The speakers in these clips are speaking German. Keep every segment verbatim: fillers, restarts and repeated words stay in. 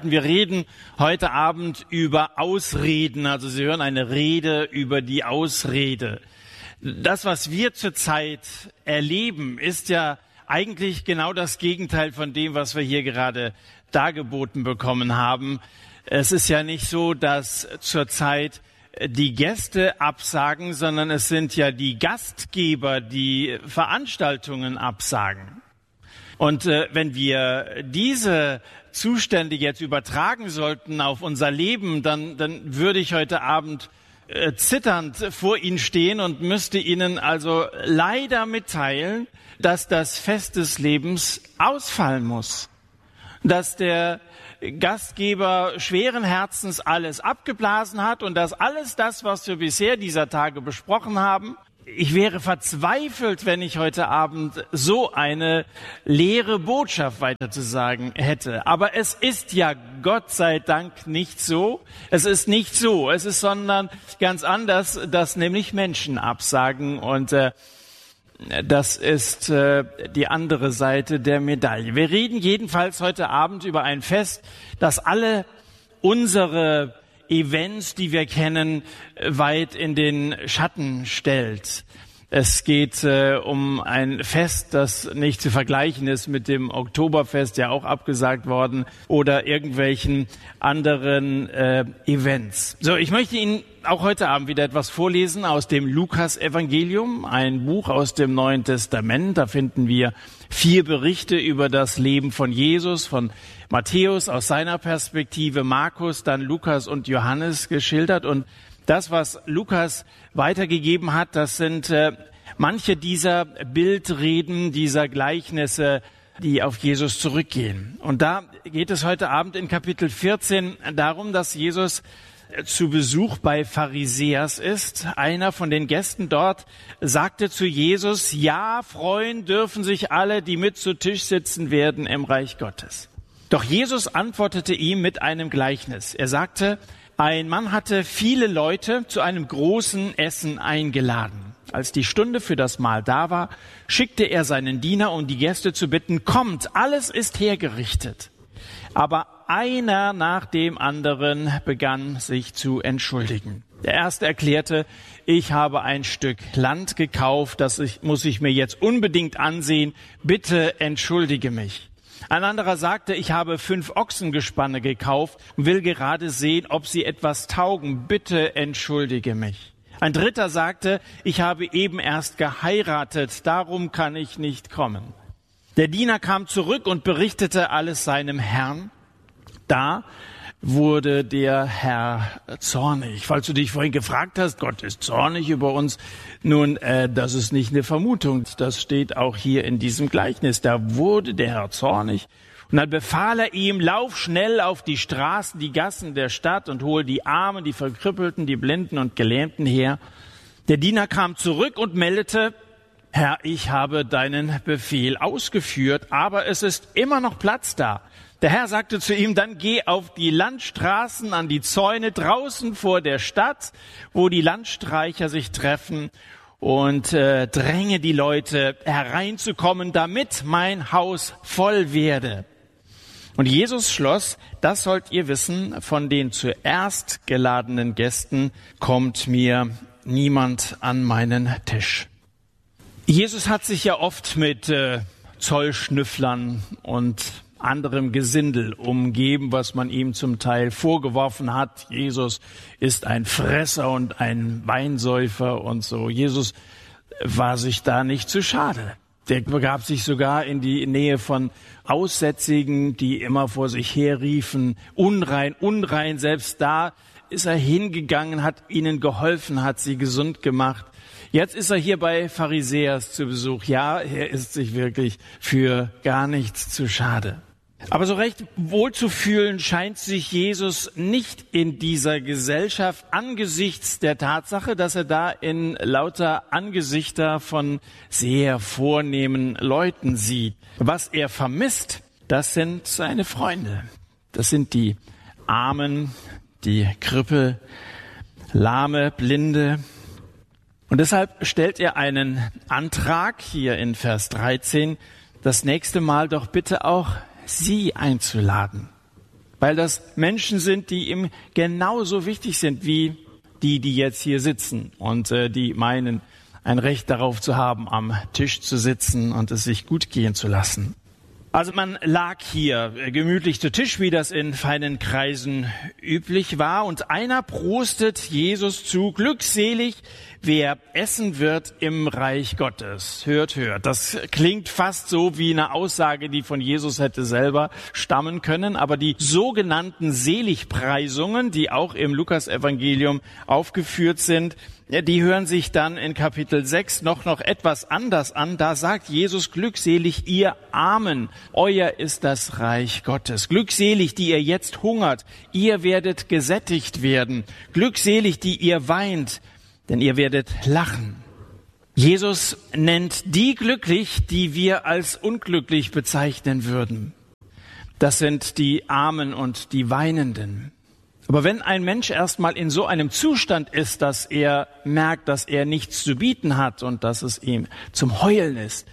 halten. Wir reden heute Abend über Ausreden. Also Sie hören eine Rede über die Ausrede. Das, was wir zurzeit erleben, ist ja eigentlich genau das Gegenteil von dem, was wir hier gerade dargeboten bekommen haben. Es ist ja nicht so, dass zurzeit die Gäste absagen, sondern es sind ja die Gastgeber, die Veranstaltungen absagen. Und äh, wenn wir diese Zustände jetzt übertragen sollten auf unser Leben, dann, dann würde ich heute Abend äh, zitternd vor Ihnen stehen und müsste Ihnen also leider mitteilen, dass das Fest des Lebens ausfallen muss. Dass der Gastgeber schweren Herzens alles abgeblasen hat und dass alles das, was wir bisher dieser Tage besprochen haben, ich wäre verzweifelt, wenn ich heute Abend so eine leere Botschaft weiterzusagen hätte. Aber es ist ja Gott sei Dank nicht so. Es ist nicht so. Es ist sondern ganz anders, dass nämlich Menschen absagen und äh, das ist äh, die andere Seite der Medaille. Wir reden jedenfalls heute Abend über ein Fest, das alle unsere Events, die wir kennen, weit in den Schatten stellt. Es geht äh, um ein Fest, das nicht zu vergleichen ist mit dem Oktoberfest, ja auch abgesagt worden, oder irgendwelchen anderen äh, Events. So, ich möchte Ihnen auch heute Abend wieder etwas vorlesen aus dem Lukas-Evangelium, ein Buch aus dem Neuen Testament. Da finden wir vier Berichte über das Leben von Jesus, von Matthäus aus seiner Perspektive, Markus, dann Lukas und Johannes geschildert. Und das, was Lukas weitergegeben hat, das sind äh, manche dieser Bildreden, dieser Gleichnisse, die auf Jesus zurückgehen. Und da geht es heute Abend in Kapitel vierzehn darum, dass Jesus zu Besuch bei Pharisäers ist. Einer von den Gästen dort sagte zu Jesus: Ja, freuen dürfen sich alle, die mit zu Tisch sitzen werden im Reich Gottes. Doch Jesus antwortete ihm mit einem Gleichnis. Er sagte: Ein Mann hatte viele Leute zu einem großen Essen eingeladen. Als die Stunde für das Mahl da war, schickte er seinen Diener, um die Gäste zu bitten: Kommt, alles ist hergerichtet. Aber einer nach dem anderen begann sich zu entschuldigen. Der erste erklärte: Ich habe ein Stück Land gekauft, das ich, muss ich mir jetzt unbedingt ansehen. Bitte entschuldige mich. Ein anderer sagte: Ich habe fünf Ochsengespanne gekauft und will gerade sehen, ob sie etwas taugen. Bitte entschuldige mich. Ein dritter sagte: Ich habe eben erst geheiratet, darum kann ich nicht kommen. Der Diener kam zurück und berichtete alles seinem Herrn. Da wurde der Herr zornig. Falls du dich vorhin gefragt hast, Gott ist zornig über uns. Nun, äh, das ist nicht eine Vermutung. Das steht auch hier in diesem Gleichnis. Da wurde der Herr zornig. Und dann befahl er ihm: Lauf schnell auf die Straßen, die Gassen der Stadt und hol die Armen, die Verkrüppelten, die Blinden und Gelähmten her. Der Diener kam zurück und meldete: Herr, ich habe deinen Befehl ausgeführt, aber es ist immer noch Platz da. Der Herr sagte zu ihm: Dann geh auf die Landstraßen, an die Zäune draußen vor der Stadt, wo die Landstreicher sich treffen, und äh, dränge die Leute hereinzukommen, damit mein Haus voll werde. Und Jesus schloss: Das sollt ihr wissen, von den zuerst geladenen Gästen kommt mir niemand an meinen Tisch. Jesus hat sich ja oft mit äh, Zollschnüfflern und anderem Gesindel umgeben, was man ihm zum Teil vorgeworfen hat. Jesus ist ein Fresser und ein Weinsäufer und so. Jesus war sich da nicht zu schade. Der begab sich sogar in die Nähe von Aussätzigen, die immer vor sich herriefen: Unrein, unrein. Selbst da ist er hingegangen, hat ihnen geholfen, hat sie gesund gemacht. Jetzt ist er hier bei Pharisäers zu Besuch. Ja, er ist sich wirklich für gar nichts zu schade. Aber so recht wohlzufühlen scheint sich Jesus nicht in dieser Gesellschaft angesichts der Tatsache, dass er da in lauter Angesichter von sehr vornehmen Leuten sieht. Was er vermisst, das sind seine Freunde. Das sind die Armen, die Krüppel, Lahme, Blinde. Und deshalb stellt er einen Antrag hier in Vers dreizehn, das nächste Mal doch bitte auch sie einzuladen. weil das Menschen sind, die ihm genauso wichtig sind wie die, die jetzt hier sitzen und äh, die meinen, ein Recht darauf zu haben, am Tisch zu sitzen und es sich gut gehen zu lassen. Also man lag hier gemütlich zu Tisch, wie das in feinen Kreisen üblich war, und einer prostet Jesus zu: Glückselig, wer essen wird im Reich Gottes. Hört, hört. Das klingt fast so wie eine Aussage, die von Jesus hätte selber stammen können, aber die sogenannten Seligpreisungen, die auch im Lukas-Evangelium aufgeführt sind, ja, die hören sich dann in Kapitel sechs noch, noch etwas anders an. Da sagt Jesus: Glückselig, ihr Armen, euer ist das Reich Gottes. Glückselig, die ihr jetzt hungert, ihr werdet gesättigt werden. Glückselig, die ihr weint, denn ihr werdet lachen. Jesus nennt die glücklich, die wir als unglücklich bezeichnen würden. Das sind die Armen und die Weinenden. Aber wenn ein Mensch erstmal in so einem Zustand ist, dass er merkt, dass er nichts zu bieten hat und dass es ihm zum Heulen ist,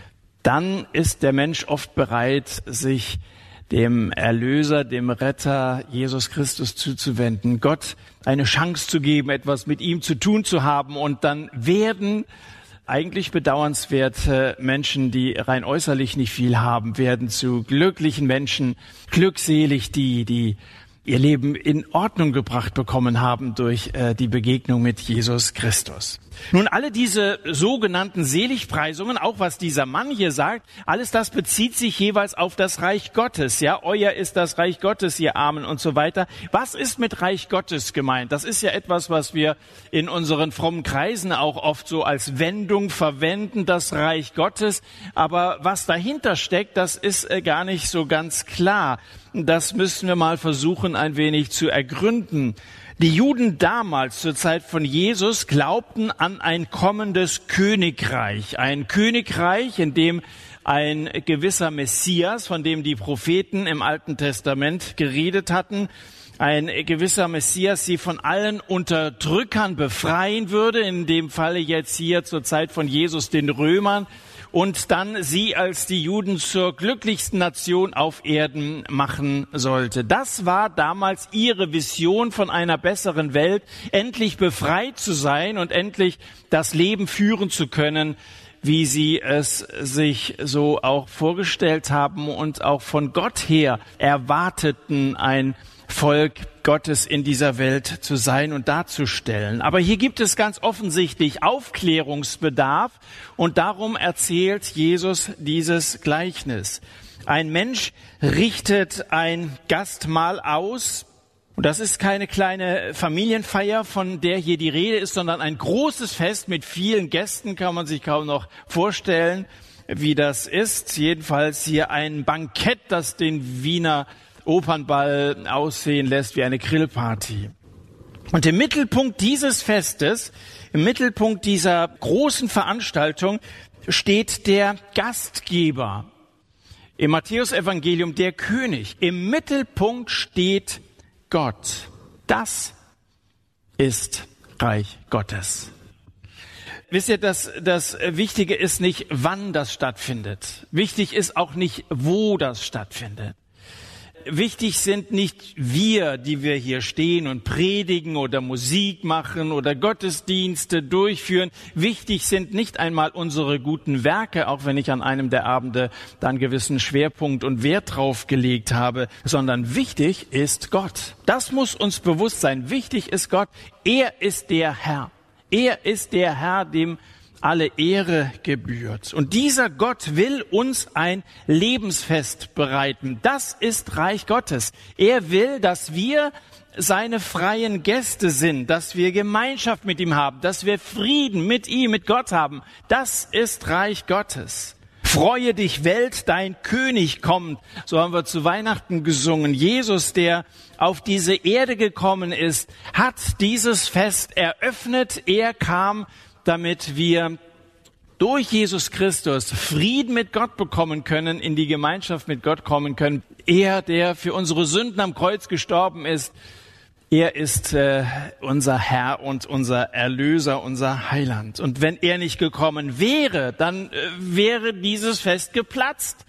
dann ist der Mensch oft bereit, sich dem Erlöser, dem Retter Jesus Christus zuzuwenden, Gott eine Chance zu geben, etwas mit ihm zu tun zu haben, und dann werden eigentlich bedauernswerte Menschen, die rein äußerlich nicht viel haben, werden zu glücklichen Menschen. Glückselig die, die ihr Leben in Ordnung gebracht bekommen haben durch äh, die Begegnung mit Jesus Christus. Nun, alle diese sogenannten Seligpreisungen, auch was dieser Mann hier sagt, alles das bezieht sich jeweils auf das Reich Gottes. Ja, euer ist das Reich Gottes, ihr Armen, und so weiter. Was ist mit Reich Gottes gemeint? Das ist ja etwas, was wir in unseren frommen Kreisen auch oft so als Wendung verwenden, das Reich Gottes. Aber was dahinter steckt, das ist äh, gar nicht so ganz klar. Das müssen wir mal versuchen, ein wenig zu ergründen. Die Juden damals, zur Zeit von Jesus, glaubten an ein kommendes Königreich. Ein Königreich, in dem ein gewisser Messias, von dem die Propheten im Alten Testament geredet hatten, ein gewisser Messias sie von allen Unterdrückern befreien würde, in dem Falle jetzt hier zur Zeit von Jesus den Römern, und dann sie als die Juden zur glücklichsten Nation auf Erden machen sollte. Das war damals ihre Vision von einer besseren Welt, endlich befreit zu sein und endlich das Leben führen zu können, wie sie es sich so auch vorgestellt haben und auch von Gott her erwarteten, ein Volk Gottes in dieser Welt zu sein und darzustellen. Aber hier gibt es ganz offensichtlich Aufklärungsbedarf, und darum erzählt Jesus dieses Gleichnis. Ein Mensch richtet ein Gastmahl aus, und das ist keine kleine Familienfeier, von der hier die Rede ist, sondern ein großes Fest mit vielen Gästen, kann man sich kaum noch vorstellen, wie das ist. Jedenfalls hier ein Bankett, das den Wiener Opernball aussehen lässt wie eine Grillparty. Und im Mittelpunkt dieses Festes, im Mittelpunkt dieser großen Veranstaltung steht der Gastgeber. Im Matthäus-Evangelium der König. Im Mittelpunkt steht Gott. Das ist Reich Gottes. Wisst ihr, dass das Wichtige ist nicht, wann das stattfindet. Wichtig ist auch nicht, wo das stattfindet. Wichtig sind nicht wir, die wir hier stehen und predigen oder Musik machen oder Gottesdienste durchführen. Wichtig sind nicht einmal unsere guten Werke, auch wenn ich an einem der Abende da einen gewissen Schwerpunkt und Wert drauf gelegt habe, sondern wichtig ist Gott. Das muss uns bewusst sein. Wichtig ist Gott. Er ist der Herr. Er ist der Herr, dem alle Ehre gebührt. Und dieser Gott will uns ein Lebensfest bereiten. Das ist Reich Gottes. Er will, dass wir seine freien Gäste sind, dass wir Gemeinschaft mit ihm haben, dass wir Frieden mit ihm, mit Gott haben. Das ist Reich Gottes. Freue dich, Welt, dein König kommt. So haben wir zu Weihnachten gesungen. Jesus, der auf diese Erde gekommen ist, hat dieses Fest eröffnet. Er kam, damit wir durch Jesus Christus Frieden mit Gott bekommen können, in die Gemeinschaft mit Gott kommen können. Er, der für unsere Sünden am Kreuz gestorben ist, er ist äh, unser Herr und unser Erlöser, unser Heiland. Und wenn er nicht gekommen wäre, dann äh, wäre dieses Fest geplatzt.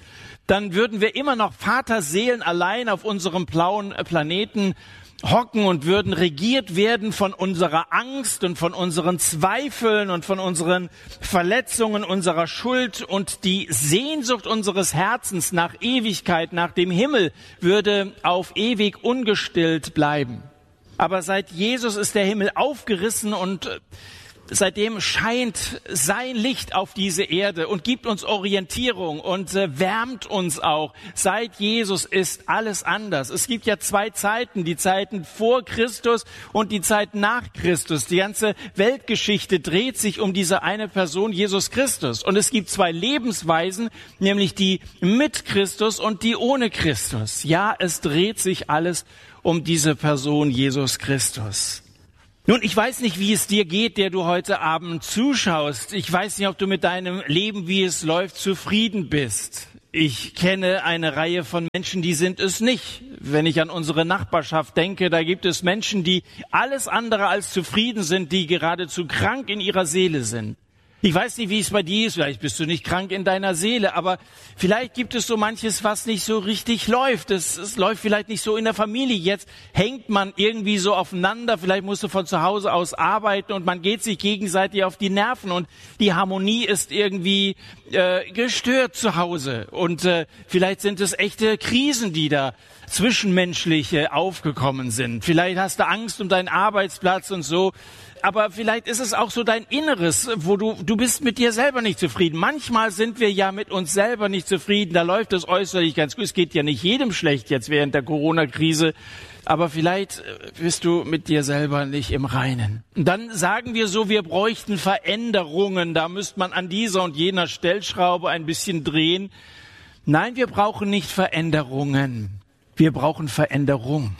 dann würden wir immer noch Vaterseelen allein auf unserem blauen Planeten hocken und würden regiert werden von unserer Angst und von unseren Zweifeln und von unseren Verletzungen, unserer Schuld, und die Sehnsucht unseres Herzens nach Ewigkeit, nach dem Himmel, würde auf ewig ungestillt bleiben. Aber seit Jesus ist der Himmel aufgerissen und seitdem scheint sein Licht auf diese Erde und gibt uns Orientierung und äh, wärmt uns auch. Seit Jesus ist alles anders. Es gibt ja zwei Zeiten, die Zeiten vor Christus und die Zeit nach Christus. Die ganze Weltgeschichte dreht sich um diese eine Person, Jesus Christus. Und es gibt zwei Lebensweisen, nämlich die mit Christus und die ohne Christus. Ja, es dreht sich alles um diese Person, Jesus Christus. Nun, ich weiß nicht, wie es dir geht, der du heute Abend zuschaust. Ich weiß nicht, ob du mit deinem Leben, wie es läuft, zufrieden bist. Ich kenne eine Reihe von Menschen, die sind es nicht. Wenn ich an unsere Nachbarschaft denke, da gibt es Menschen, die alles andere als zufrieden sind, die geradezu krank in ihrer Seele sind. Ich weiß nicht, wie es bei dir ist, vielleicht bist du nicht krank in deiner Seele, aber vielleicht gibt es so manches, was nicht so richtig läuft. Es, es läuft vielleicht nicht so in der Familie. Jetzt hängt man irgendwie so aufeinander, vielleicht musst du von zu Hause aus arbeiten und man geht sich gegenseitig auf die Nerven und die Harmonie ist irgendwie äh, gestört zu Hause. Und äh, vielleicht sind es echte Krisen, die da zwischenmenschlich äh, aufgekommen sind. Vielleicht hast du Angst um deinen Arbeitsplatz und so. Aber vielleicht ist es auch so dein Inneres, wo du, du bist mit dir selber nicht zufrieden. Manchmal sind wir ja mit uns selber nicht zufrieden. Da läuft es äußerlich ganz gut. Es geht ja nicht jedem schlecht jetzt während der Corona-Krise. Aber vielleicht bist du mit dir selber nicht im Reinen. Und dann sagen wir so, wir bräuchten Veränderungen. Da müsste man an dieser und jener Stellschraube ein bisschen drehen. Nein, wir brauchen nicht Veränderungen. Wir brauchen Veränderung.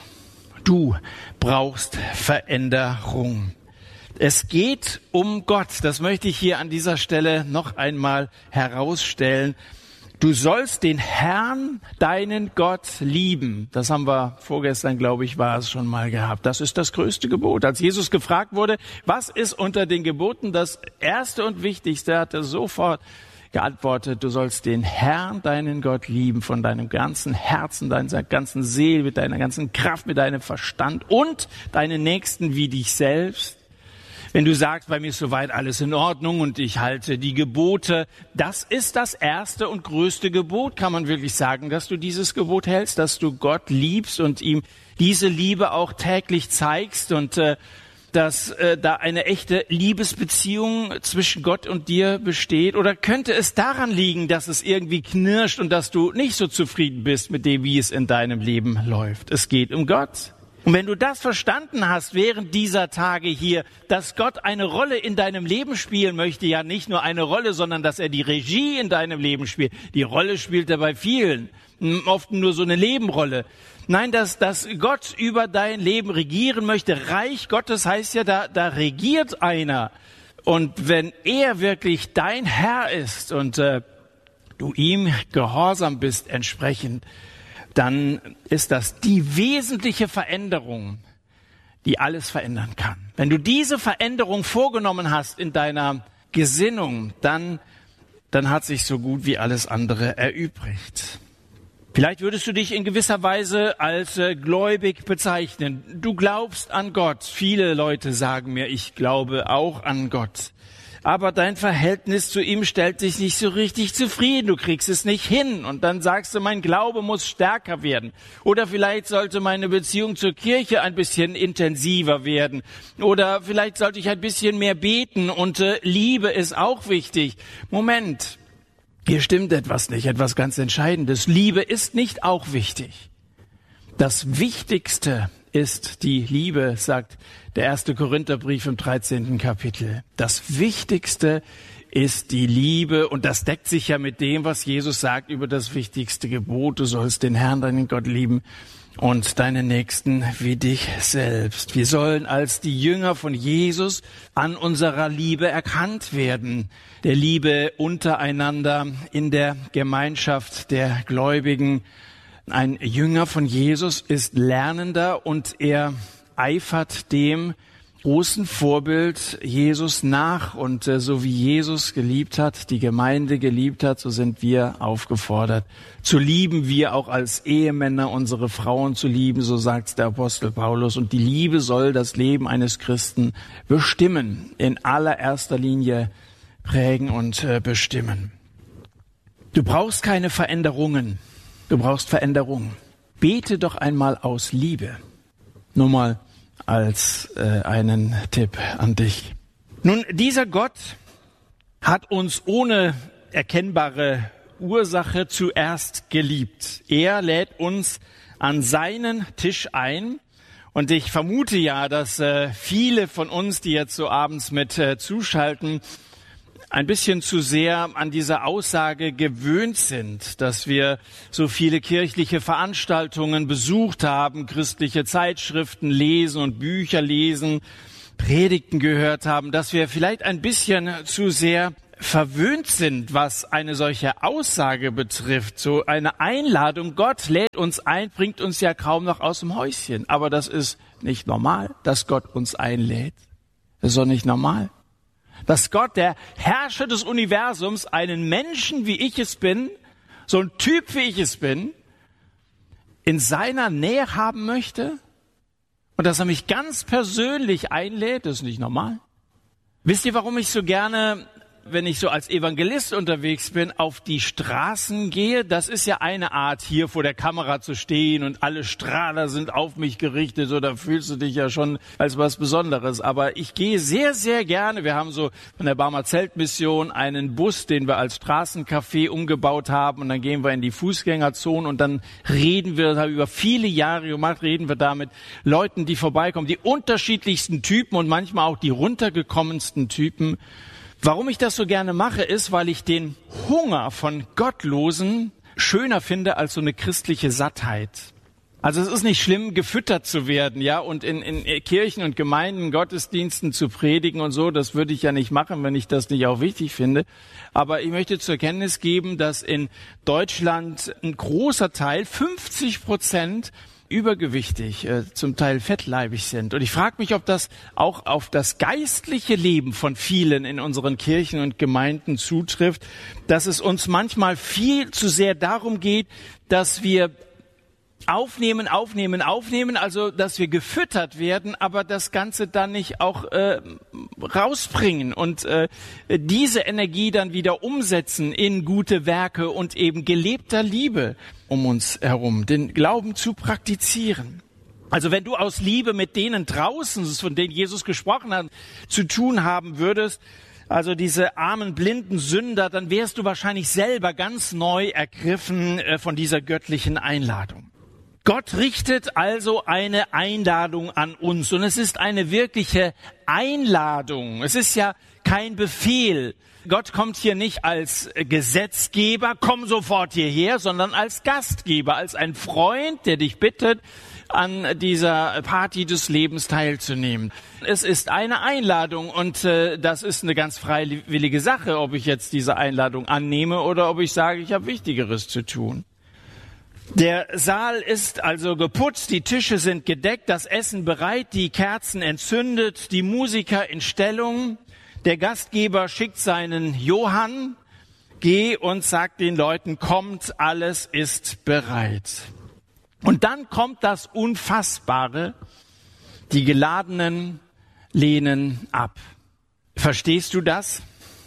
Du brauchst Veränderung. Es geht um Gott. Das möchte ich hier an dieser Stelle noch einmal herausstellen. Du sollst den Herrn, deinen Gott, lieben. Das haben wir vorgestern, glaube ich, war es schon mal gehabt. Das ist das größte Gebot. Als Jesus gefragt wurde, was ist unter den Geboten das erste und wichtigste, hat er sofort geantwortet, du sollst den Herrn, deinen Gott, lieben von deinem ganzen Herzen, deiner ganzen Seele, mit deiner ganzen Kraft, mit deinem Verstand und deinen Nächsten wie dich selbst. Wenn du sagst, bei mir ist soweit alles in Ordnung und ich halte die Gebote, das ist das erste und größte Gebot. Kann man wirklich sagen, dass du dieses Gebot hältst, dass du Gott liebst und ihm diese Liebe auch täglich zeigst und äh, dass äh, da eine echte Liebesbeziehung zwischen Gott und dir besteht? Oder könnte es daran liegen, dass es irgendwie knirscht und dass du nicht so zufrieden bist mit dem, wie es in deinem Leben läuft? Es geht um Gott. Und wenn du das verstanden hast während dieser Tage hier, dass Gott eine Rolle in deinem Leben spielen möchte, ja nicht nur eine Rolle, sondern dass er die Regie in deinem Leben spielt. Die Rolle spielt er bei vielen, oft nur so eine Nebenrolle. Nein, dass, dass Gott über dein Leben regieren möchte. Reich Gottes heißt ja, da, da regiert einer. Und wenn er wirklich dein Herr ist und äh, du ihm gehorsam bist entsprechend, dann ist das die wesentliche Veränderung, die alles verändern kann. Wenn du diese Veränderung vorgenommen hast in deiner Gesinnung, dann, dann hat sich so gut wie alles andere erübrigt. Vielleicht würdest du dich in gewisser Weise als äh, gläubig bezeichnen. Du glaubst an Gott. Viele Leute sagen mir, ich glaube auch an Gott. Aber dein Verhältnis zu ihm stellt dich nicht so richtig zufrieden. Du kriegst es nicht hin. Und dann sagst du, mein Glaube muss stärker werden. Oder vielleicht sollte meine Beziehung zur Kirche ein bisschen intensiver werden. Oder vielleicht sollte ich ein bisschen mehr beten. Und äh, Liebe ist auch wichtig. Moment, hier stimmt etwas nicht, etwas ganz Entscheidendes. Liebe ist nicht auch wichtig. Das Wichtigste ist die Liebe, sagt der erste Korintherbrief im dreizehnten Kapitel. Das Wichtigste ist die Liebe und das deckt sich ja mit dem, was Jesus sagt über das wichtigste Gebot. Du sollst den Herrn, deinen Gott lieben und deinen Nächsten wie dich selbst. Wir sollen als die Jünger von Jesus an unserer Liebe erkannt werden. Der Liebe untereinander in der Gemeinschaft der Gläubigen. Ein Jünger von Jesus ist Lernender und er eifert dem, großen Vorbild Jesus nach. Und äh, so wie Jesus geliebt hat, die Gemeinde geliebt hat, so sind wir aufgefordert, zu lieben, wir auch als Ehemänner unsere Frauen zu lieben, so sagt der Apostel Paulus. Und die Liebe soll das Leben eines Christen bestimmen, in allererster Linie prägen und äh, bestimmen. Du brauchst keine Veränderungen, du brauchst Veränderungen. Bete doch einmal aus Liebe. Nur mal als äh, einen Tipp an dich. Nun, dieser Gott hat uns ohne erkennbare Ursache zuerst geliebt. Er lädt uns an seinen Tisch ein. Und ich vermute ja, dass äh, viele von uns, die jetzt so abends mit äh, zuschalten, ein bisschen zu sehr an diese Aussage gewöhnt sind, dass wir so viele kirchliche Veranstaltungen besucht haben, christliche Zeitschriften lesen und Bücher lesen, Predigten gehört haben, dass wir vielleicht ein bisschen zu sehr verwöhnt sind, was eine solche Aussage betrifft. So eine Einladung, Gott lädt uns ein, bringt uns ja kaum noch aus dem Häuschen. Aber das ist nicht normal, dass Gott uns einlädt. Das ist doch nicht normal. Dass Gott, der Herrscher des Universums, einen Menschen, wie ich es bin, so ein Typ, wie ich es bin, in seiner Nähe haben möchte und dass er mich ganz persönlich einlädt, das ist nicht normal. Wisst ihr, warum ich so gerne, wenn ich so als Evangelist unterwegs bin, auf die Straßen gehe? Das ist ja eine Art, hier vor der Kamera zu stehen und alle Strahler sind auf mich gerichtet, so da fühlst du dich ja schon als was Besonderes. Aber ich gehe sehr, sehr gerne, wir haben so von der Barmer Zeltmission einen Bus, den wir als Straßencafé umgebaut haben und dann gehen wir in die Fußgängerzone und dann reden wir, haben über viele Jahre gemacht, reden wir da mit Leuten, die vorbeikommen, die unterschiedlichsten Typen und manchmal auch die runtergekommensten Typen. Warum ich das so gerne mache, ist, weil ich den Hunger von Gottlosen schöner finde als so eine christliche Sattheit. Also es ist nicht schlimm, gefüttert zu werden, ja, und in, in Kirchen und Gemeinden, Gottesdiensten zu predigen und so, das würde ich ja nicht machen, wenn ich das nicht auch wichtig finde. Aber ich möchte zur Kenntnis geben, dass in Deutschland ein großer Teil, fünfzig Prozent, übergewichtig, äh, zum Teil fettleibig sind. Und ich frage mich, ob das auch auf das geistliche Leben von vielen in unseren Kirchen und Gemeinden zutrifft, dass es uns manchmal viel zu sehr darum geht, dass wir aufnehmen, aufnehmen, aufnehmen, also dass wir gefüttert werden, aber das Ganze dann nicht auch äh, rausbringen und äh, diese Energie dann wieder umsetzen in gute Werke und eben gelebter Liebe um uns herum, den Glauben zu praktizieren. Also wenn du aus Liebe mit denen draußen, von denen Jesus gesprochen hat, zu tun haben würdest, also diese armen, blinden Sünder, dann wärst du wahrscheinlich selber ganz neu ergriffen äh, von dieser göttlichen Einladung. Gott richtet also eine Einladung an uns und es ist eine wirkliche Einladung. Es ist ja kein Befehl. Gott kommt hier nicht als Gesetzgeber, komm sofort hierher, sondern als Gastgeber, als ein Freund, der dich bittet, an dieser Party des Lebens teilzunehmen. Es ist eine Einladung und äh, das ist eine ganz freiwillige Sache, ob ich jetzt diese Einladung annehme oder ob ich sage, ich habe Wichtigeres zu tun. Der Saal ist also geputzt, die Tische sind gedeckt, das Essen bereit, die Kerzen entzündet, die Musiker in Stellung. Der Gastgeber schickt seinen Johann, geh und sagt den Leuten, kommt, alles ist bereit. Und dann kommt das Unfassbare, die Geladenen lehnen ab. Verstehst du das?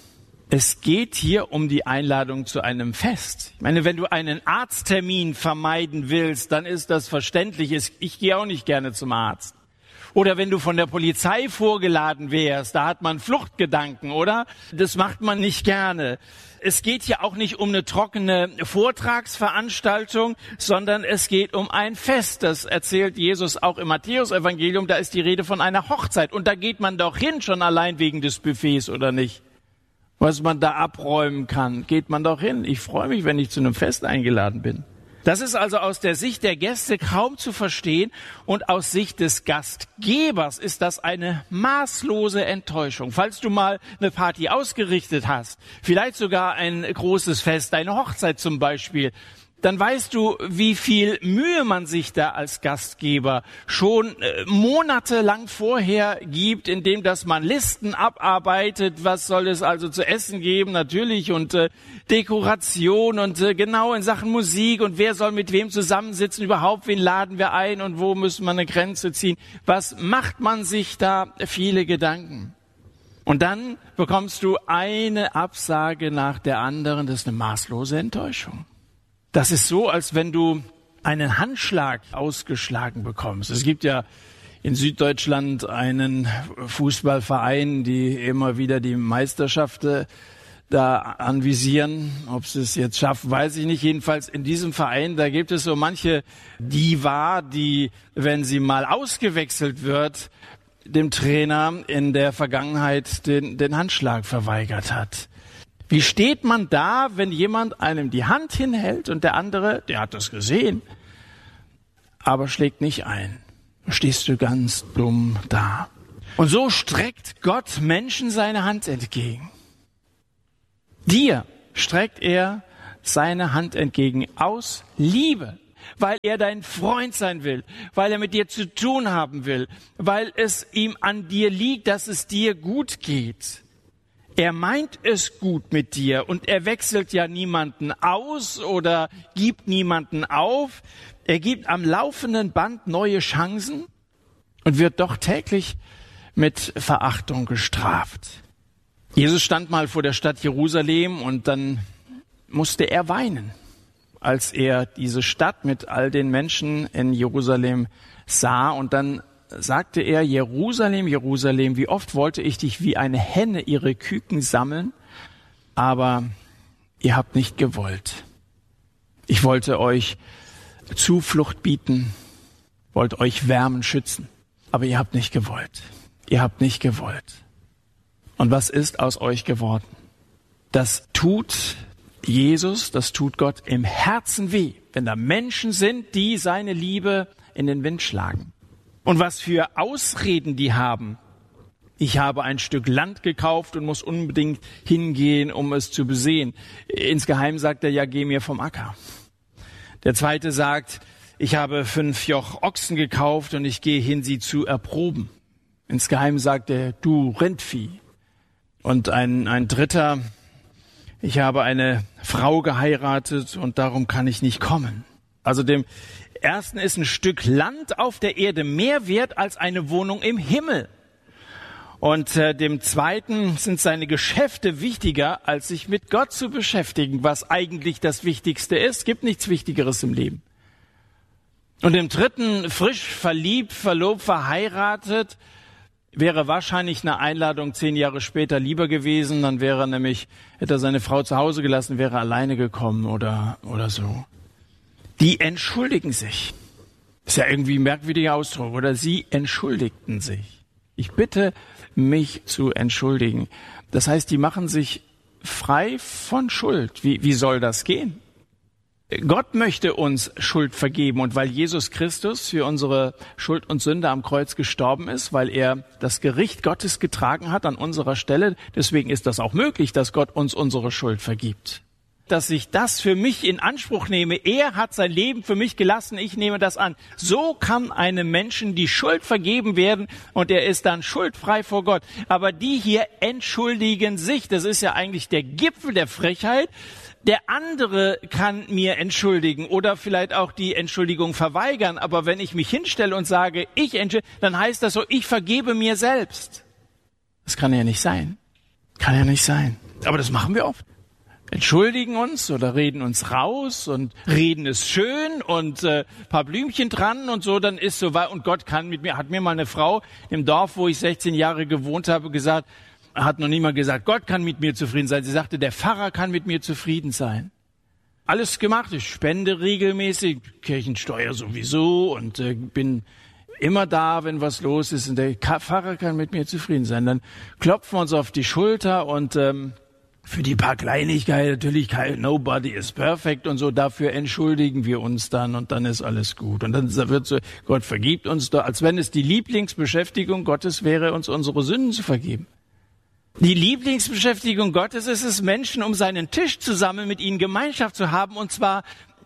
Es geht hier um die Einladung zu einem Fest. Ich meine, wenn du einen Arzttermin vermeiden willst, dann ist das verständlich. Ich gehe auch nicht gerne zum Arzt. Oder wenn du von der Polizei vorgeladen wärst, da hat man Fluchtgedanken, oder? Das macht man nicht gerne. Es geht hier auch nicht um eine trockene Vortragsveranstaltung, sondern es geht um ein Fest. Das erzählt Jesus auch im Matthäus-Evangelium. Da ist die Rede von einer Hochzeit. Und da geht man doch hin, schon allein wegen des Buffets, oder nicht? Was man da abräumen kann, geht man doch hin. Ich freue mich, wenn ich zu einem Fest eingeladen bin. Das ist also aus der Sicht der Gäste kaum zu verstehen und aus Sicht des Gastgebers ist das eine maßlose Enttäuschung. Falls du mal eine Party ausgerichtet hast, vielleicht sogar ein großes Fest, eine Hochzeit zum Beispiel, dann weißt du, wie viel Mühe man sich da als Gastgeber schon äh, monatelang vorher gibt, indem dass man Listen abarbeitet, was soll es also zu essen geben, natürlich, und äh, Dekoration und äh, genau in Sachen Musik und wer soll mit wem zusammensitzen, überhaupt, wen laden wir ein und wo müssen wir eine Grenze ziehen. Was macht man sich da viele Gedanken? Und dann bekommst du eine Absage nach der anderen, das ist eine maßlose Enttäuschung. Das ist so, als wenn du einen Handschlag ausgeschlagen bekommst. Es gibt ja in Süddeutschland einen Fußballverein, die immer wieder die Meisterschaft da anvisieren. Ob sie es jetzt schaffen, weiß ich nicht. Jedenfalls in diesem Verein, da gibt es so manche Diva, die, wenn sie mal ausgewechselt wird, dem Trainer in der Vergangenheit den, den Handschlag verweigert hat. Wie steht man da, wenn jemand einem die Hand hinhält und der andere, der hat das gesehen, aber schlägt nicht ein? Stehst du ganz dumm da. Und so streckt Gott Menschen seine Hand entgegen. Dir streckt er seine Hand entgegen aus Liebe, weil er dein Freund sein will, weil er mit dir zu tun haben will, weil es ihm an dir liegt, dass es dir gut geht. Er meint es gut mit dir und er wechselt ja niemanden aus oder gibt niemanden auf. Er gibt am laufenden Band neue Chancen und wird doch täglich mit Verachtung gestraft. Jesus stand mal vor der Stadt Jerusalem und dann musste er weinen, als er diese Stadt mit all den Menschen in Jerusalem sah. Und dann sagte er, Jerusalem, Jerusalem, wie oft wollte ich dich wie eine Henne ihre Küken sammeln, aber ihr habt nicht gewollt. Ich wollte euch Zuflucht bieten, wollte euch wärmen, schützen, aber ihr habt nicht gewollt. Ihr habt nicht gewollt. Und was ist aus euch geworden? Das tut Jesus, das tut Gott im Herzen weh, wenn da Menschen sind, die seine Liebe in den Wind schlagen. Und was für Ausreden die haben. Ich habe ein Stück Land gekauft und muss unbedingt hingehen, um es zu besehen. Insgeheim sagt er, ja, geh mir vom Acker. Der zweite sagt, ich habe fünf Joch Ochsen gekauft und ich gehe hin, sie zu erproben. Insgeheim sagt er, du Rindvieh. Und ein, ein dritter, ich habe eine Frau geheiratet und darum kann ich nicht kommen. Also dem ersten ist ein Stück Land auf der Erde mehr wert als eine Wohnung im Himmel. Und äh, dem zweiten sind seine Geschäfte wichtiger, als sich mit Gott zu beschäftigen, was eigentlich das Wichtigste ist. Es gibt nichts Wichtigeres im Leben. Und dem dritten, frisch verliebt, verlobt, verheiratet, wäre wahrscheinlich eine Einladung zehn Jahre später lieber gewesen. Dann wäre er nämlich, hätte er seine Frau zu Hause gelassen, wäre alleine gekommen oder, oder so. Die entschuldigen sich. Ist ja irgendwie ein merkwürdiger Ausdruck. Oder sie entschuldigten sich. Ich bitte mich zu entschuldigen. Das heißt, die machen sich frei von Schuld. Wie, wie soll das gehen? Gott möchte uns Schuld vergeben. Und weil Jesus Christus für unsere Schuld und Sünde am Kreuz gestorben ist, weil er das Gericht Gottes getragen hat an unserer Stelle, deswegen ist das auch möglich, dass Gott uns unsere Schuld vergibt. Dass ich das für mich in Anspruch nehme. Er hat sein Leben für mich gelassen, ich nehme das an. So kann einem Menschen die Schuld vergeben werden und er ist dann schuldfrei vor Gott. Aber die hier entschuldigen sich. Das ist ja eigentlich der Gipfel der Frechheit. Der andere kann mir entschuldigen oder vielleicht auch die Entschuldigung verweigern. Aber wenn ich mich hinstelle und sage, ich entschuldige, dann heißt das so, ich vergebe mir selbst. Das kann ja nicht sein. Kann ja nicht sein. Aber das machen wir oft. Entschuldigen uns oder reden uns raus und reden es schön und äh, paar Blümchen dran und so, dann ist so weit. Und Gott kann mit mir, hat mir mal eine Frau im Dorf, wo ich sechzehn Jahre gewohnt habe, gesagt, hat noch niemand gesagt, Gott kann mit mir zufrieden sein. Sie sagte, der Pfarrer kann mit mir zufrieden sein. Alles gemacht, ich spende regelmäßig, Kirchensteuer sowieso und äh, bin immer da, wenn was los ist. Und der Pfarrer kann mit mir zufrieden sein. Dann klopfen wir uns auf die Schulter und ähm, für die paar Kleinigkeiten, natürlich, nobody is perfect und so, dafür entschuldigen wir uns dann und dann ist alles gut. Und dann wird so, Gott vergibt uns doch, als wenn es die Lieblingsbeschäftigung Gottes wäre, uns unsere Sünden zu vergeben. Die Lieblingsbeschäftigung Gottes ist es, Menschen um seinen Tisch zu sammeln, mit ihnen Gemeinschaft zu haben und zwar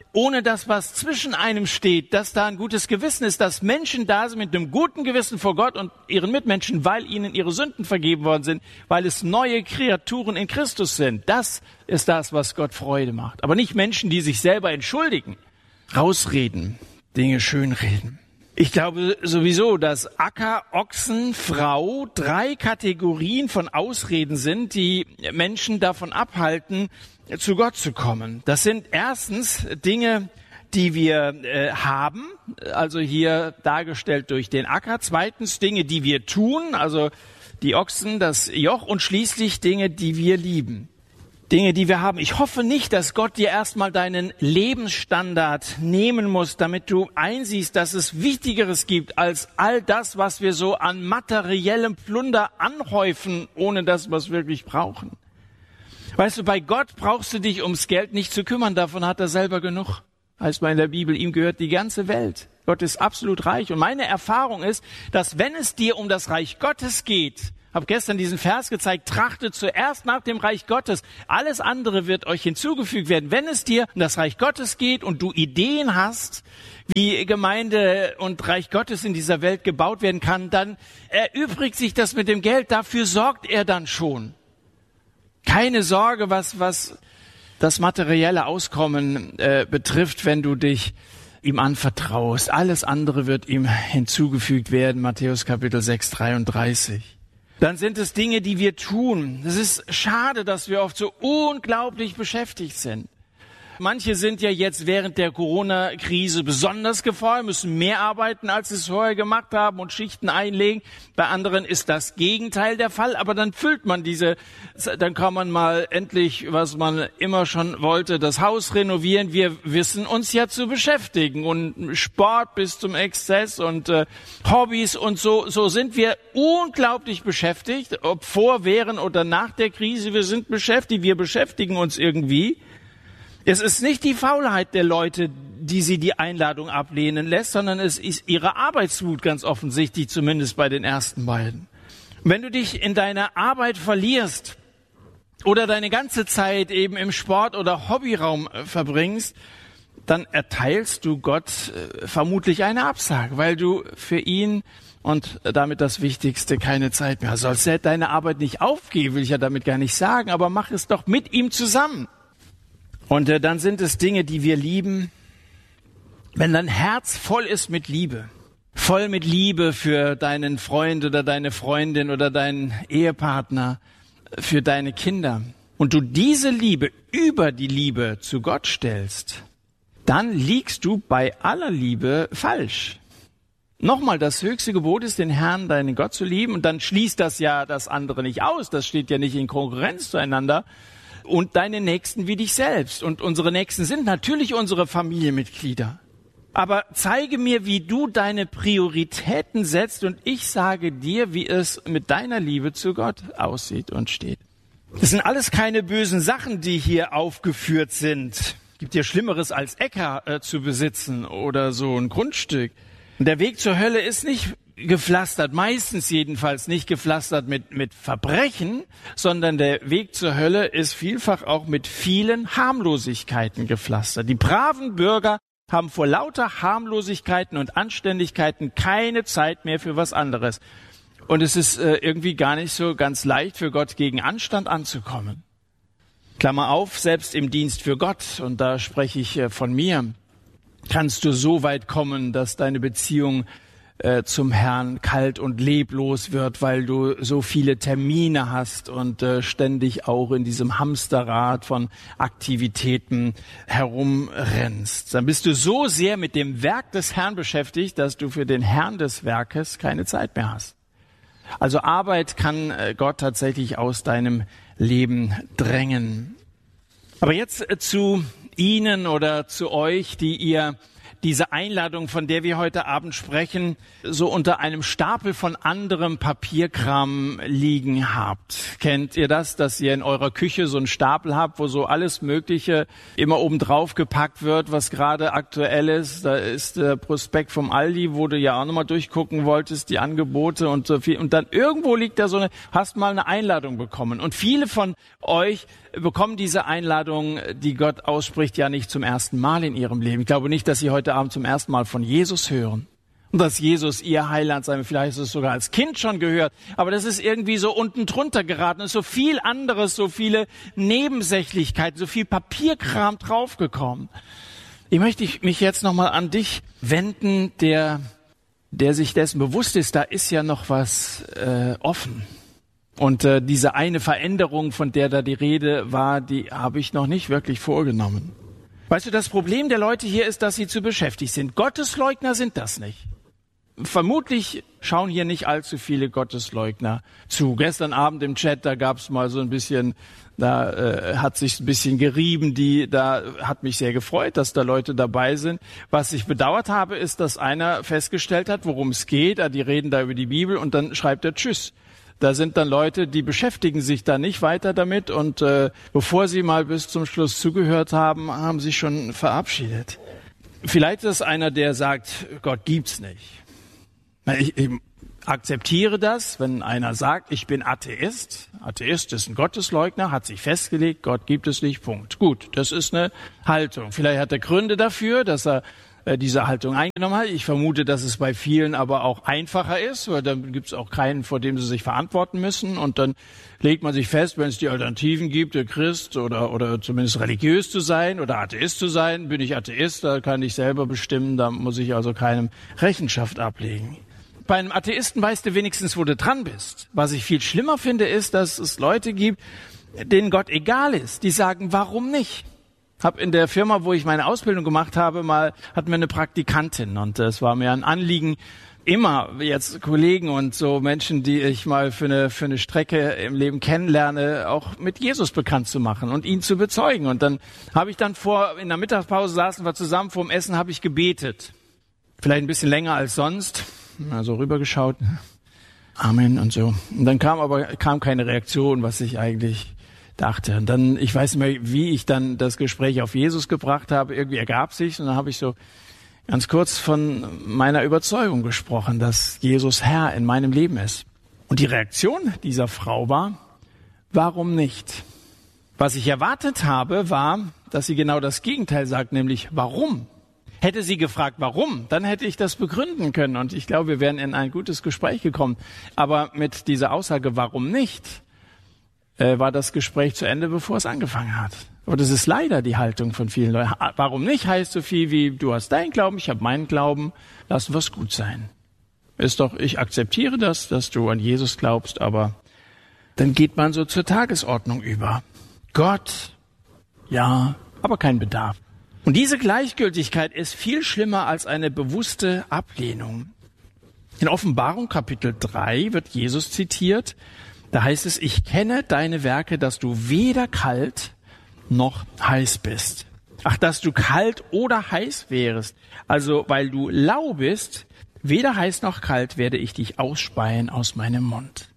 ohne das, was zwischen einem steht, dass da ein gutes Gewissen ist, dass Menschen da sind mit einem guten Gewissen vor Gott und ihren Mitmenschen, weil ihnen ihre Sünden vergeben worden sind, weil es neue Kreaturen in Christus sind. Das ist das, was Gott Freude macht. Aber nicht Menschen, die sich selber entschuldigen, rausreden, Dinge schönreden. Ich glaube sowieso, dass Acker, Ochsen, Frau drei Kategorien von Ausreden sind, die Menschen davon abhalten, zu Gott zu kommen. Das sind erstens Dinge, die wir äh, haben, also hier dargestellt durch den Acker. Zweitens Dinge, die wir tun, also die Ochsen, das Joch. Und schließlich Dinge, die wir lieben. Dinge, die wir haben. Ich hoffe nicht, dass Gott dir erstmal deinen Lebensstandard nehmen muss, damit du einsiehst, dass es Wichtigeres gibt als all das, was wir so an materiellem Plunder anhäufen, ohne das, was wir wirklich brauchen. Weißt du, bei Gott brauchst du dich ums Geld nicht zu kümmern, davon hat er selber genug. Heißt mal in der Bibel, ihm gehört die ganze Welt. Gott ist absolut reich. Und meine Erfahrung ist, dass wenn es dir um das Reich Gottes geht, habe gestern diesen Vers gezeigt, trachtet zuerst nach dem Reich Gottes. Alles andere wird euch hinzugefügt werden. Wenn es dir um das Reich Gottes geht und du Ideen hast, wie Gemeinde und Reich Gottes in dieser Welt gebaut werden kann, dann erübrigt sich das mit dem Geld. Dafür sorgt er dann schon. Keine Sorge, was, was das materielle Auskommen äh, betrifft, wenn du dich ihm anvertraust. Alles andere wird ihm hinzugefügt werden. Matthäus Kapitel sechs, dreiunddreißig. Dann sind es Dinge, die wir tun. Es ist schade, dass wir oft so unglaublich beschäftigt sind. Manche sind ja jetzt während der Corona-Krise besonders gefordert, müssen mehr arbeiten, als sie es vorher gemacht haben und Schichten einlegen. Bei anderen ist das Gegenteil der Fall, aber dann füllt man diese, dann kann man mal endlich, was man immer schon wollte, das Haus renovieren. Wir wissen uns ja zu beschäftigen und Sport bis zum Exzess und äh, Hobbys und so, so sind wir unglaublich beschäftigt, ob vor, während oder nach der Krise. Wir sind beschäftigt, wir beschäftigen uns irgendwie. Es ist nicht die Faulheit der Leute, die sie die Einladung ablehnen lässt, sondern es ist ihre Arbeitswut ganz offensichtlich, zumindest bei den ersten beiden. Wenn du dich in deiner Arbeit verlierst oder deine ganze Zeit eben im Sport- oder Hobbyraum verbringst, dann erteilst du Gott vermutlich eine Absage, weil du für ihn und damit das Wichtigste keine Zeit mehr hast. Sollst du deine Arbeit nicht aufgeben, will ich ja damit gar nicht sagen, aber mach es doch mit ihm zusammen. Und äh, dann sind es Dinge, die wir lieben. Wenn dein Herz voll ist mit Liebe, voll mit Liebe für deinen Freund oder deine Freundin oder deinen Ehepartner, für deine Kinder, und du diese Liebe über die Liebe zu Gott stellst, dann liegst du bei aller Liebe falsch. Nochmal, das höchste Gebot ist, den Herrn, deinen Gott zu lieben, und dann schließt das ja das andere nicht aus. Das steht ja nicht in Konkurrenz zueinander. Und deine Nächsten wie dich selbst. Und unsere Nächsten sind natürlich unsere Familienmitglieder. Aber zeige mir, wie du deine Prioritäten setzt, und ich sage dir, wie es mit deiner Liebe zu Gott aussieht und steht. Das sind alles keine bösen Sachen, die hier aufgeführt sind. Gibt ja Schlimmeres als Äcker äh, zu besitzen oder so ein Grundstück. Und der Weg zur Hölle ist nicht gepflastert, meistens jedenfalls nicht gepflastert mit, mit Verbrechen, sondern der Weg zur Hölle ist vielfach auch mit vielen Harmlosigkeiten gepflastert. Die braven Bürger haben vor lauter Harmlosigkeiten und Anständigkeiten keine Zeit mehr für was anderes. Und es ist äh, irgendwie gar nicht so ganz leicht für Gott gegen Anstand anzukommen. Klammer auf, selbst im Dienst für Gott, und da spreche ich äh, von mir, kannst du so weit kommen, dass deine Beziehung äh, zum Herrn kalt und leblos wird, weil du so viele Termine hast und äh, ständig auch in diesem Hamsterrad von Aktivitäten herumrennst. Dann bist du so sehr mit dem Werk des Herrn beschäftigt, dass du für den Herrn des Werkes keine Zeit mehr hast. Also Arbeit kann äh, Gott tatsächlich aus deinem Leben drängen. Aber jetzt äh, zu Ihnen oder zu euch, die ihr diese Einladung, von der wir heute Abend sprechen, so unter einem Stapel von anderem Papierkram liegen habt. Kennt ihr das, dass ihr in eurer Küche so einen Stapel habt, wo so alles Mögliche immer oben drauf gepackt wird, was gerade aktuell ist? Da ist der Prospekt vom Aldi, wo du ja auch nochmal durchgucken wolltest, die Angebote und so viel. Und dann irgendwo liegt da so eine, hast mal eine Einladung bekommen. Und viele von euch bekommen diese Einladung, die Gott ausspricht, ja nicht zum ersten Mal in ihrem Leben. Ich glaube nicht, dass sie heute Abend zum ersten Mal von Jesus hören. Und dass Jesus ihr Heiland sei, vielleicht ist es sogar als Kind schon gehört. Aber das ist irgendwie so unten drunter geraten. Es ist so viel anderes, so viele Nebensächlichkeiten, so viel Papierkram draufgekommen. Ich möchte mich jetzt nochmal an dich wenden, der, der sich dessen bewusst ist, da ist ja noch was äh, offen. Und äh, diese eine Veränderung, von der da die Rede war, die habe ich noch nicht wirklich vorgenommen. Weißt du, das Problem der Leute hier ist, dass sie zu beschäftigt sind. Gottesleugner sind das nicht. Vermutlich schauen hier nicht allzu viele Gottesleugner zu. Gestern Abend im Chat, da gab es mal so ein bisschen, da äh, hat sich ein bisschen gerieben, die, da hat mich sehr gefreut, dass da Leute dabei sind. Was ich bedauert habe, ist, dass einer festgestellt hat, worum es geht. Die reden da über die Bibel und dann schreibt er Tschüss. Da sind dann Leute, die beschäftigen sich da nicht weiter damit und äh, bevor sie mal bis zum Schluss zugehört haben, haben sie schon verabschiedet. Vielleicht ist es einer, der sagt, Gott gibt's nicht. Ich, ich akzeptiere das, wenn einer sagt, ich bin Atheist. Atheist ist ein Gottesleugner, hat sich festgelegt, Gott gibt es nicht, Punkt. Gut, das ist eine Haltung. Vielleicht hat er Gründe dafür, dass er diese Haltung eingenommen hat. Ich vermute, dass es bei vielen aber auch einfacher ist, weil dann gibt es auch keinen, vor dem sie sich verantworten müssen. Und dann legt man sich fest, wenn es die Alternativen gibt, der Christ oder oder zumindest religiös zu sein oder Atheist zu sein, bin ich Atheist, da kann ich selber bestimmen, da muss ich also keinem Rechenschaft ablegen. Bei einem Atheisten weißt du wenigstens, wo du dran bist. Was ich viel schlimmer finde, ist, dass es Leute gibt, denen Gott egal ist. Die sagen, warum nicht? Hab in der Firma, wo ich meine Ausbildung gemacht habe, mal hatten wir eine Praktikantin und es war mir ein Anliegen, immer jetzt Kollegen und so Menschen, die ich mal für eine für eine Strecke im Leben kennenlerne, auch mit Jesus bekannt zu machen und ihn zu bezeugen. Und dann habe ich dann vor in der Mittagspause saßen wir zusammen vorm Essen, habe ich gebetet, vielleicht ein bisschen länger als sonst, also rübergeschaut, Amen und so. Und dann kam aber kam keine Reaktion, was ich eigentlich dachte. Und dann, ich weiß nicht mehr, wie ich dann das Gespräch auf Jesus gebracht habe. Irgendwie ergab sich und dann habe ich so ganz kurz von meiner Überzeugung gesprochen, dass Jesus Herr in meinem Leben ist. Und die Reaktion dieser Frau war, warum nicht? Was ich erwartet habe, war, dass sie genau das Gegenteil sagt, nämlich warum? Hätte sie gefragt, warum, dann hätte ich das begründen können. Und ich glaube, wir wären in ein gutes Gespräch gekommen. Aber mit dieser Aussage, warum nicht, war das Gespräch zu Ende, bevor es angefangen hat. Aber das ist leider die Haltung von vielen Leuten. Warum nicht heißt so viel wie, du hast deinen Glauben, ich habe meinen Glauben, lassen wir es gut sein. Ist doch, ich akzeptiere das, dass du an Jesus glaubst, aber dann geht man so zur Tagesordnung über. Gott, ja, aber kein Bedarf. Und diese Gleichgültigkeit ist viel schlimmer als eine bewusste Ablehnung. In Offenbarung Kapitel drei wird Jesus zitiert. Da heißt es, ich kenne deine Werke, dass du weder kalt noch heiß bist. Ach, dass du kalt oder heiß wärest. Also, weil du lau bist, weder heiß noch kalt, werde ich dich ausspeien aus meinem Mund.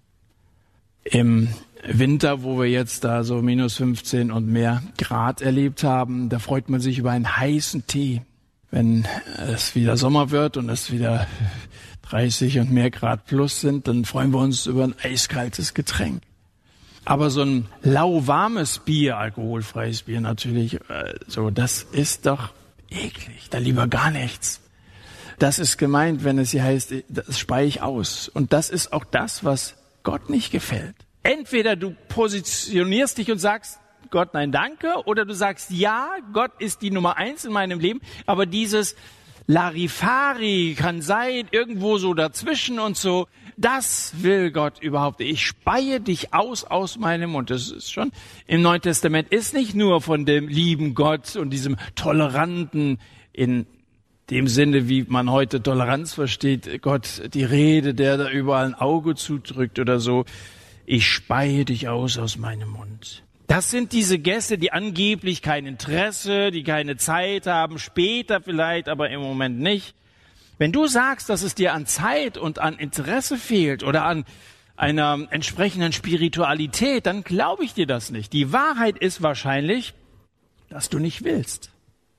Im Winter, wo wir jetzt da so minus fünfzehn und mehr Grad erlebt haben, da freut man sich über einen heißen Tee. Wenn es wieder Sommer wird und es wieder dreißig und mehr Grad plus sind, dann freuen wir uns über ein eiskaltes Getränk. Aber so ein lauwarmes Bier, alkoholfreies Bier natürlich, äh, so, das ist doch eklig. Da lieber gar nichts. Das ist gemeint, wenn es hier heißt, das speie ich aus. Und das ist auch das, was Gott nicht gefällt. Entweder du positionierst dich und sagst, Gott, nein, danke, oder du sagst, ja, Gott ist die Nummer eins in meinem Leben, aber dieses Larifari kann sein, irgendwo so dazwischen und so, das will Gott überhaupt nicht. Ich speie dich aus aus meinem Mund. Das ist schon, im Neuen Testament ist nicht nur von dem lieben Gott und diesem Toleranten in dem Sinne, wie man heute Toleranz versteht, Gott die Rede, der da überall ein Auge zudrückt oder so. Ich speie dich aus aus meinem Mund. Das sind diese Gäste, die angeblich kein Interesse, die keine Zeit haben, später vielleicht, aber im Moment nicht. Wenn du sagst, dass es dir an Zeit und an Interesse fehlt oder an einer entsprechenden Spiritualität, dann glaube ich dir das nicht. Die Wahrheit ist wahrscheinlich, dass du nicht willst.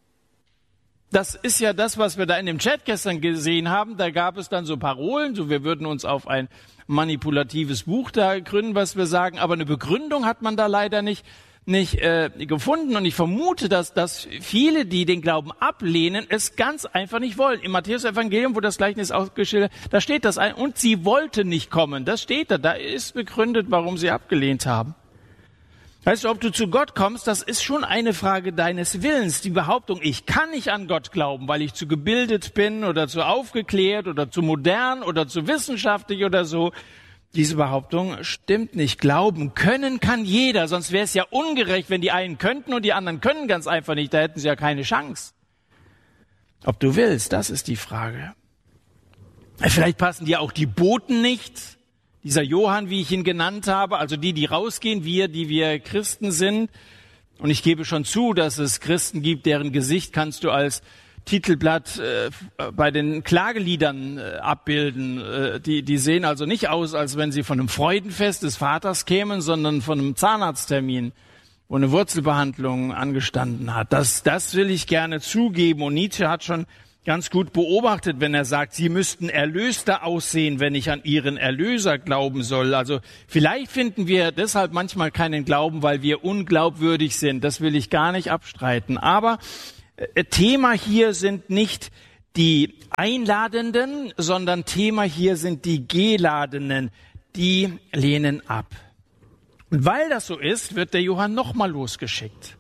Das ist ja das, was wir da in dem Chat gestern gesehen haben. Da gab es dann so Parolen, so wir würden uns auf ein manipulatives Buch da gründen, was wir sagen. Aber eine Begründung hat man da leider nicht, nicht äh, gefunden. Und ich vermute, dass, dass viele, die den Glauben ablehnen, es ganz einfach nicht wollen. Im Matthäus-Evangelium, wo das Gleichnis ausgeschildert, da steht das ein. Und sie wollte nicht kommen. Das steht da. Da ist begründet, warum sie abgelehnt haben. Weißt du, ob du zu Gott kommst, das ist schon eine Frage deines Willens. Die Behauptung, ich kann nicht an Gott glauben, weil ich zu gebildet bin oder zu aufgeklärt oder zu modern oder zu wissenschaftlich oder so. Diese Behauptung stimmt nicht. Glauben können kann jeder, sonst wäre es ja ungerecht, wenn die einen könnten und die anderen können ganz einfach nicht. Da hätten sie ja keine Chance. Ob du willst, das ist die Frage. Vielleicht passen dir auch die Boten nicht. Dieser Johann, wie ich ihn genannt habe, also die, die rausgehen, wir, die wir Christen sind. Und ich gebe schon zu, dass es Christen gibt, deren Gesicht kannst du als Titelblatt äh, bei den Klageliedern äh, abbilden. Äh, die, die sehen also nicht aus, als wenn sie von einem Freudenfest des Vaters kämen, sondern von einem Zahnarzttermin, wo eine Wurzelbehandlung angestanden hat. Das, das will ich gerne zugeben. Und Nietzsche hat schon ganz gut beobachtet, wenn er sagt, sie müssten erlöster aussehen, wenn ich an ihren Erlöser glauben soll. Also vielleicht finden wir deshalb manchmal keinen Glauben, weil wir unglaubwürdig sind. Das will ich gar nicht abstreiten. Aber äh, Thema hier sind nicht die Einladenden, sondern Thema hier sind die Geladenen. Die lehnen ab. Und weil das so ist, wird der Johann nochmal losgeschickt.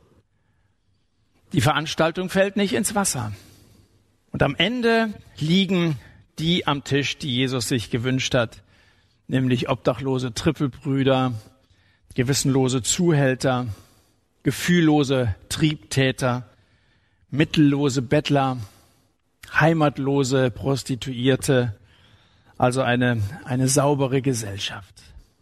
Die Veranstaltung fällt nicht ins Wasser. Und am Ende liegen die am Tisch, die Jesus sich gewünscht hat, nämlich obdachlose Trippelbrüder, gewissenlose Zuhälter, gefühllose Triebtäter, mittellose Bettler, heimatlose Prostituierte, also eine, eine saubere Gesellschaft.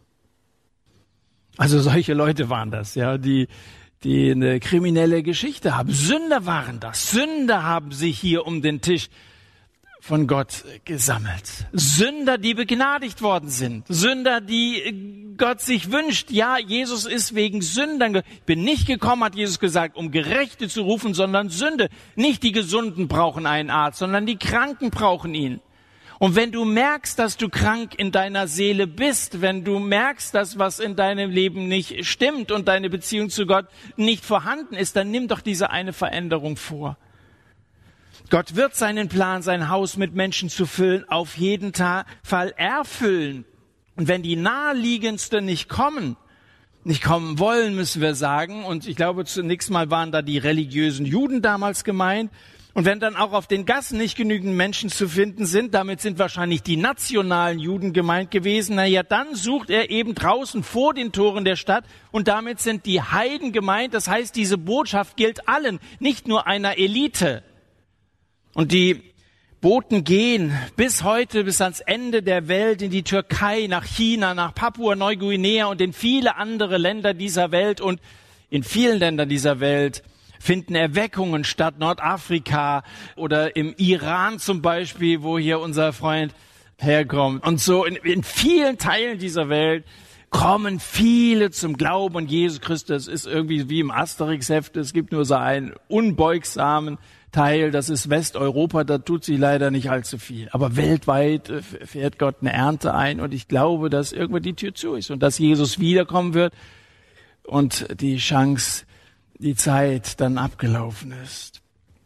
Also solche Leute waren das, ja, die die eine kriminelle Geschichte haben. Sünder waren das. Sünder haben sich hier um den Tisch von Gott gesammelt. Sünder, die begnadigt worden sind. Sünder, die Gott sich wünscht. Ja, Jesus ist wegen Sündern. Ich bin nicht gekommen, hat Jesus gesagt, um Gerechte zu rufen, sondern Sünde. Nicht die Gesunden brauchen einen Arzt, sondern die Kranken brauchen ihn. Und wenn du merkst, dass du krank in deiner Seele bist, wenn du merkst, dass was in deinem Leben nicht stimmt und deine Beziehung zu Gott nicht vorhanden ist, dann nimm doch diese eine Veränderung vor. Gott wird seinen Plan, sein Haus mit Menschen zu füllen, auf jeden Fall erfüllen. Und wenn die naheliegendsten nicht kommen, nicht kommen wollen, müssen wir sagen, und ich glaube, zunächst mal waren da die religiösen Juden damals gemeint, und wenn dann auch auf den Gassen nicht genügend Menschen zu finden sind, damit sind wahrscheinlich die nationalen Juden gemeint gewesen, na ja, dann sucht er eben draußen vor den Toren der Stadt und damit sind die Heiden gemeint. Das heißt, diese Botschaft gilt allen, nicht nur einer Elite. Und die Boten gehen bis heute, bis ans Ende der Welt, in die Türkei, nach China, nach Papua-Neuguinea und in viele andere Länder dieser Welt. Und in vielen Ländern dieser Welt finden Erweckungen statt, Nordafrika oder im Iran zum Beispiel, wo hier unser Freund herkommt. Und so in, in vielen Teilen dieser Welt kommen viele zum Glauben an Jesus Christus. Das ist irgendwie wie im Asterix-Heft, es gibt nur so einen unbeugsamen Teil, das ist Westeuropa, da tut sich leider nicht allzu viel. Aber weltweit fährt Gott eine Ernte ein und ich glaube, dass irgendwann die Tür zu ist und dass Jesus wiederkommen wird und die Chance, die Zeit dann abgelaufen ist.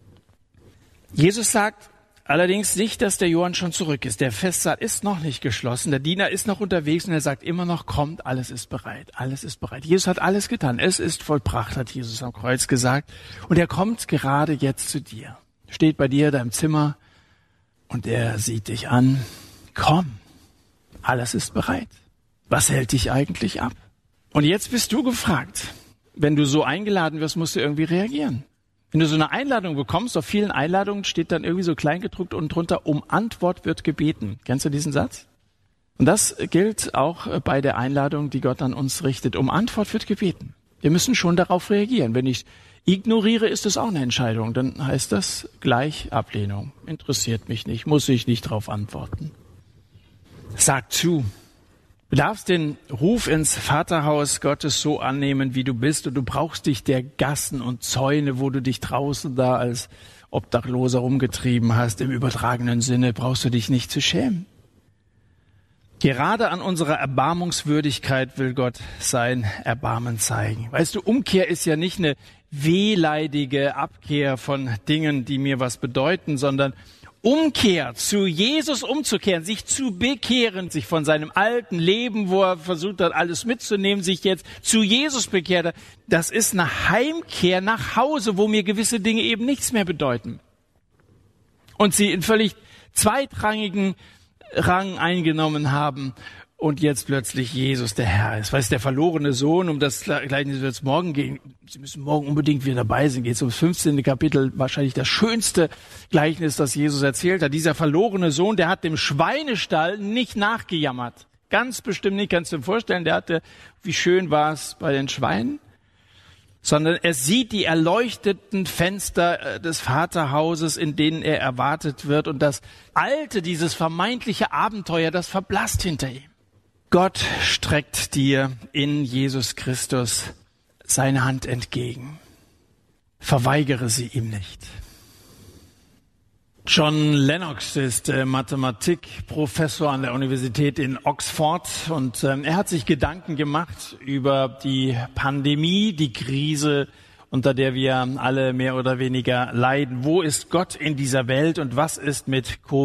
Jesus sagt allerdings nicht, dass der Johann schon zurück ist. Der Festsaal ist noch nicht geschlossen. Der Diener ist noch unterwegs und er sagt immer noch, kommt, alles ist bereit. Alles ist bereit. Jesus hat alles getan. Es ist vollbracht, hat Jesus am Kreuz gesagt. Und er kommt gerade jetzt zu dir. Steht bei dir da im Zimmer und er sieht dich an. Komm, alles ist bereit. Was hält dich eigentlich ab? Und jetzt bist du gefragt. Wenn du so eingeladen wirst, musst du irgendwie reagieren. Wenn du so eine Einladung bekommst, auf vielen Einladungen steht dann irgendwie so kleingedruckt unten drunter, um Antwort wird gebeten. Kennst du diesen Satz? Und das gilt auch bei der Einladung, die Gott an uns richtet. Um Antwort wird gebeten. Wir müssen schon darauf reagieren. Wenn ich ignoriere, ist es auch eine Entscheidung. Dann heißt das gleich Ablehnung. Interessiert mich nicht, muss ich nicht darauf antworten. Sag zu. Du darfst den Ruf ins Vaterhaus Gottes so annehmen, wie du bist. Und du brauchst dich der Gassen und Zäune, wo du dich draußen da als Obdachloser rumgetrieben hast, im übertragenen Sinne, brauchst du dich nicht zu schämen. Gerade an unserer Erbarmungswürdigkeit will Gott sein Erbarmen zeigen. Weißt du, Umkehr ist ja nicht eine wehleidige Abkehr von Dingen, die mir was bedeuten, sondern Umkehr, zu Jesus umzukehren, sich zu bekehren, sich von seinem alten Leben, wo er versucht hat, alles mitzunehmen, sich jetzt zu Jesus bekehrt hat. Das ist eine Heimkehr nach Hause, wo mir gewisse Dinge eben nichts mehr bedeuten. Und sie in völlig zweitrangigen Rang eingenommen haben und jetzt plötzlich Jesus der Herr ist. Weißt du, der verlorene Sohn, um das Gleichnis wird es morgen gehen. Sie müssen morgen unbedingt wieder dabei sein. Geht es ums fünfzehnte Kapitel, wahrscheinlich das schönste Gleichnis, das Jesus erzählt hat. Dieser verlorene Sohn, der hat dem Schweinestall nicht nachgejammert. Ganz bestimmt nicht, kannst du dir vorstellen, der hatte, wie schön war es bei den Schweinen? Sondern er sieht die erleuchteten Fenster des Vaterhauses, in denen er erwartet wird. Und das Alte, dieses vermeintliche Abenteuer, das verblasst hinter ihm. Gott streckt dir in Jesus Christus seine Hand entgegen. Verweigere sie ihm nicht. John Lennox ist äh, Mathematikprofessor an der Universität in Oxford und ähm, er hat sich Gedanken gemacht über die Pandemie, die Krise, unter der wir alle mehr oder weniger leiden. Wo ist Gott in dieser Welt und was ist mit Covid?